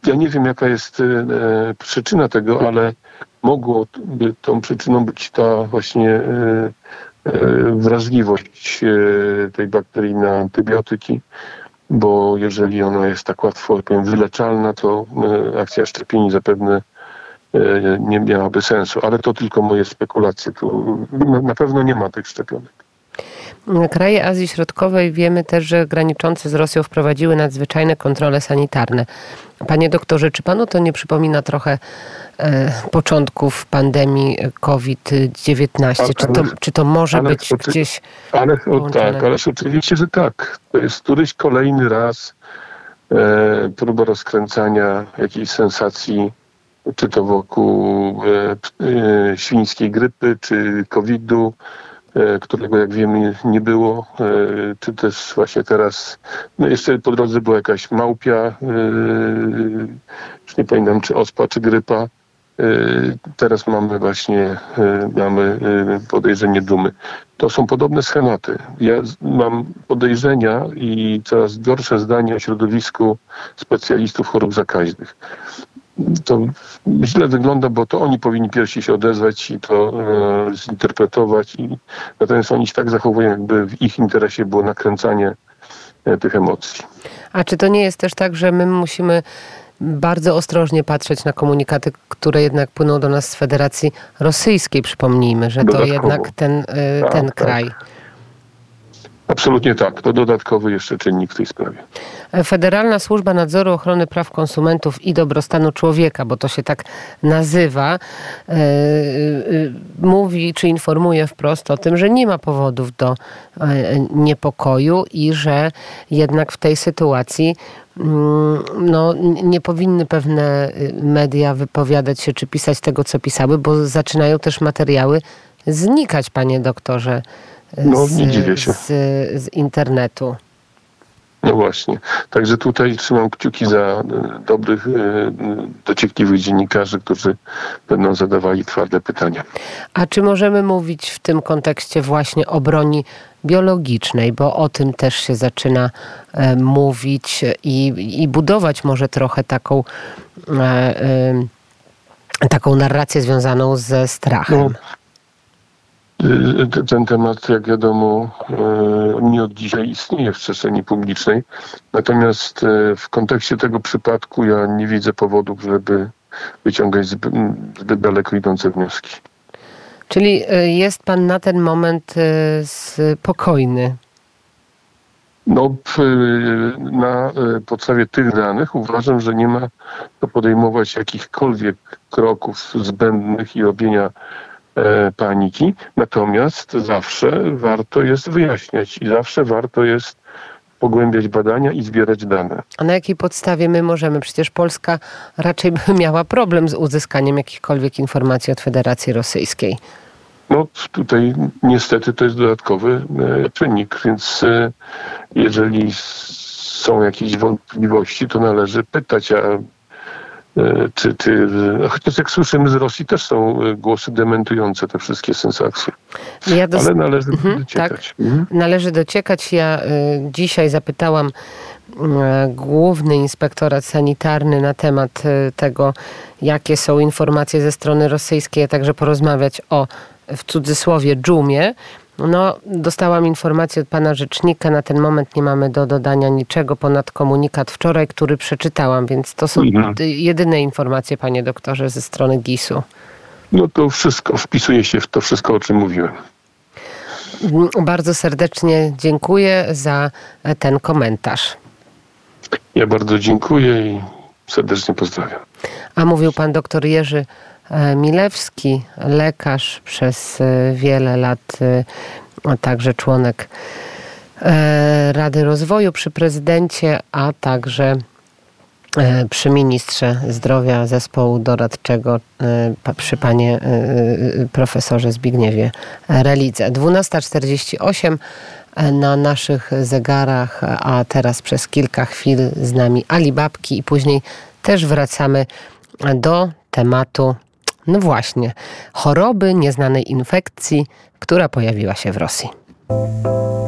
Ja nie wiem, jaka jest przyczyna tego, ale mogłoby tą przyczyną być ta właśnie wrażliwość tej bakterii na antybiotyki, bo jeżeli ona jest tak łatwo wyleczalna, to akcja szczepień zapewne nie miałaby sensu. Ale to tylko moje spekulacje. Tu na pewno nie ma tych szczepionek. Kraje Azji Środkowej wiemy też, że graniczące z Rosją wprowadziły nadzwyczajne kontrole sanitarne. Panie doktorze, czy panu to nie przypomina trochę początków pandemii COVID-19? Czy to może być gdzieś tak, ależ oczywiście, że tak. To jest któryś kolejny raz próba rozkręcania jakiejś sensacji, czy to wokół świńskiej grypy, czy COVID-u, którego, jak wiemy, nie było, czy też właśnie teraz, jeszcze po drodze była jakaś małpia, już nie pamiętam, czy ospa, czy grypa. Teraz mamy podejrzenie dumy. To są podobne schematy. Ja mam podejrzenia i coraz gorsze zdania o środowisku specjalistów chorób zakaźnych. To źle wygląda, bo to oni powinni pierwsi się odezwać i to zinterpretować. Natomiast oni się tak zachowują, jakby w ich interesie było nakręcanie tych emocji. A czy to nie jest też tak, że my musimy bardzo ostrożnie patrzeć na komunikaty, które jednak płyną do nas z Federacji Rosyjskiej? Przypomnijmy, że to jednak ten kraj. Tak. Absolutnie tak. To dodatkowy jeszcze czynnik w tej sprawie. Federalna Służba Nadzoru Ochrony Praw Konsumentów i Dobrostanu Człowieka, bo to się tak nazywa, mówi czy informuje wprost o tym, że nie ma powodów do niepokoju i że jednak w tej sytuacji nie powinny pewne media wypowiadać się czy pisać tego, co pisały, bo zaczynają też materiały znikać, panie doktorze, nie dziwię się. z internetu. No właśnie. Także tutaj trzymam kciuki za dobrych, dociekliwych dziennikarzy, którzy będą zadawali twarde pytania. A czy możemy mówić w tym kontekście właśnie o broni biologicznej, bo o tym też się zaczyna mówić i budować może trochę taką narrację związaną ze strachem? Ten temat, jak wiadomo, nie od dzisiaj istnieje w przestrzeni publicznej. Natomiast w kontekście tego przypadku ja nie widzę powodów, żeby wyciągać zbyt daleko idące wnioski. Czyli jest pan na ten moment spokojny? Na podstawie tych danych uważam, że nie ma co podejmować jakichkolwiek kroków zbędnych i robienia paniki. Natomiast zawsze warto jest wyjaśniać i zawsze warto jest pogłębiać badania i zbierać dane. A na jakiej podstawie my możemy? Przecież Polska raczej by miała problem z uzyskaniem jakichkolwiek informacji od Federacji Rosyjskiej. Tutaj niestety to jest dodatkowy czynnik, więc jeżeli są jakieś wątpliwości, to należy pytać, chociaż jak słyszymy z Rosji też są głosy dementujące te wszystkie sensacje. Ale należy dociekać. Tak, należy dociekać. Ja dzisiaj zapytałam Główny Inspektorat Sanitarny na temat tego, jakie są informacje ze strony rosyjskiej, a także porozmawiać o, w cudzysłowie, dżumie. Dostałam informację od pana rzecznika. Na ten moment nie mamy do dodania niczego ponad komunikat wczoraj, który przeczytałam, więc to są jedyne informacje, panie doktorze, ze strony GIS-u. To wszystko wpisuje się w to wszystko, o czym mówiłem. Bardzo serdecznie dziękuję za ten komentarz. Ja bardzo dziękuję i serdecznie pozdrawiam. A mówił pan doktor Jerzy Milewski, lekarz przez wiele lat, a także członek Rady Rozwoju przy prezydencie, a także przy ministrze zdrowia zespołu doradczego przy panie profesorze Zbigniewie Relidze. 12:48 na naszych zegarach, a teraz przez kilka chwil z nami Ali Babki i później też wracamy do tematu, choroby, nieznanej infekcji, która pojawiła się w Rosji.